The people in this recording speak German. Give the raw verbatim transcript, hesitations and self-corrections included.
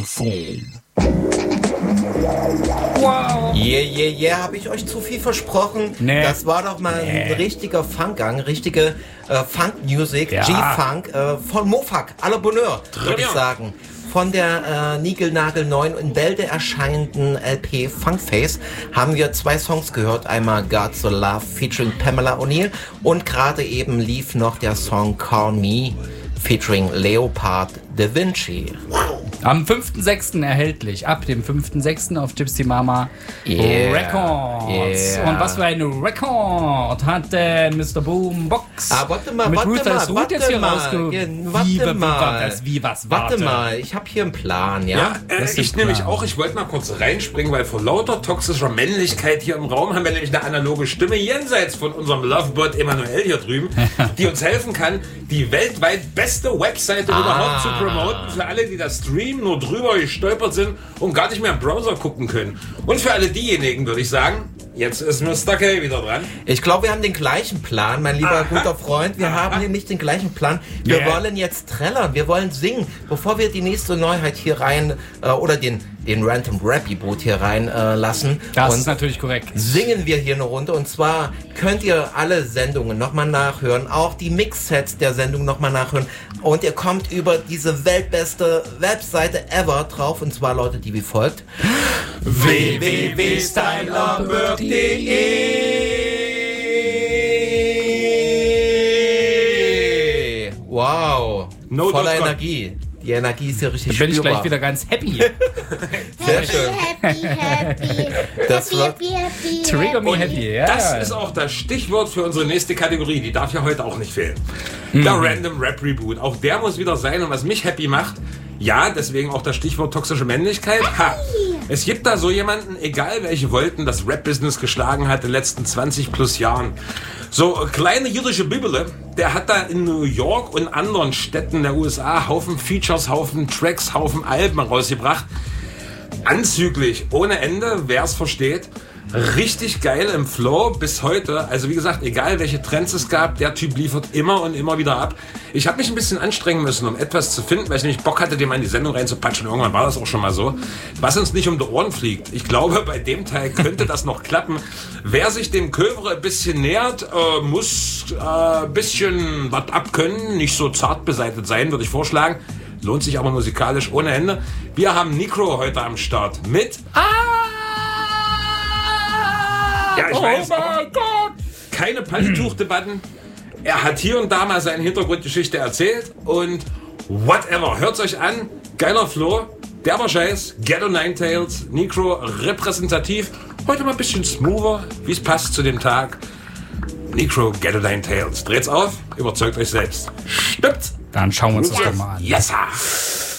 Microphone. Wow. Yeah, yeah, yeah, habe ich euch zu viel versprochen? Nee. Das war doch mal nee. ein richtiger Funkgang, richtige äh, Funk-Music, ja. G-Funk äh, von Mofak, à la Bonheur, würde ich sagen. Von der äh, Nigel-Nagel-neuen in Bälde erscheinenden L P Funkface haben wir zwei Songs gehört. Einmal God So Love featuring Pamela O'Neill und gerade eben lief noch der Song Call Me featuring Leopard Da Vinci. Am fünften sechsten erhältlich, ab dem fünften sechsten auf Gypsy Mama yeah. Records. Yeah. Und was für ein Record hat äh, Mister Boombox ah, warte mal, mit warte Ruthless mal, Root jetzt hier rausgeholt? Warte wie, mal. Was, wie, was, warte. warte mal, ich habe hier einen Plan, ja? Ja, äh, ich nämlich auch, ich wollte mal kurz reinspringen, weil vor lauter toxischer Männlichkeit hier im Raum haben wir nämlich eine analoge Stimme jenseits von unserem Lovebird Emanuel hier drüben, die uns helfen kann, die weltweit beste Webseite ah. überhaupt zu promoten, für alle, die das streamen, nur drüber gestolpert sind und gar nicht mehr im Browser gucken können. Und für alle diejenigen würde ich sagen, jetzt ist Mister K wieder dran. Ich glaube, wir haben den gleichen Plan, mein lieber Aha. guter Freund. Wir Aha. haben nämlich den gleichen Plan. Wir yeah. wollen jetzt trällern, wir wollen singen, bevor wir die nächste Neuheit hier rein äh, oder den, den Random Rap-Boot hier rein äh, lassen. Das und ist natürlich korrekt. Singen wir hier eine Runde und zwar könnt ihr alle Sendungen nochmal nachhören, auch die Mix-Sets der Sendung nochmal nachhören und ihr kommt über diese weltbeste Webseite ever drauf und zwar Leute, die wie folgt w w w punkt stylerbird punkt de. Wow, no voller Energie. Die Energie ist ja richtig spürbar. Da bin spürbar. ich gleich wieder ganz happy. Sehr schön. Happy, happy, Das happy, wird happy, happy, Trigger me happy, ja. Das ist auch das Stichwort für unsere nächste Kategorie. Die darf ja heute auch nicht fehlen. Mhm. Der Random Rap Reboot. Auch der muss wieder sein. Und was mich happy macht, ja, deswegen auch das Stichwort toxische Männlichkeit. Ha. Es gibt da so jemanden, egal welche Wolken das Rap-Business geschlagen hat in den letzten zwanzig plus Jahren. So kleine jüdische Bibele, der hat da in New York und anderen Städten der U S A Haufen Features, Haufen Tracks, Haufen Alben rausgebracht. Anzüglich, ohne Ende, wer es versteht. Richtig geil im Flow bis heute. Also wie gesagt, egal welche Trends es gab, der Typ liefert immer und immer wieder ab. Ich habe mich ein bisschen anstrengen müssen, um etwas zu finden, weil ich nämlich Bock hatte, den mal in die Sendung reinzupatschen. Irgendwann war das auch schon mal so. Was uns nicht um die Ohren fliegt. Ich glaube, bei dem Teil könnte das noch klappen. Wer sich dem Kövre ein bisschen nähert, äh, muss ein äh, bisschen was abkönnen. Nicht so zart beseitigt sein, würde ich vorschlagen. Lohnt sich aber musikalisch ohne Ende. Wir haben Necro heute am Start mit... Ah! Ja, ich oh weiß, mein Gott! Keine Palmtuchdebatten. Er hat hier und da mal seine Hintergrundgeschichte erzählt und whatever. Hört's euch an. Geiler Flow. Derber Scheiß. Ghetto Nine Tails. Necro repräsentativ. Heute mal ein bisschen smoother, wie es passt zu dem Tag. Necro Ghetto Nine Tails. Dreht's auf. Überzeugt euch selbst. Stimmt's? Dann schauen wir uns das doch mal an. Yes, sir.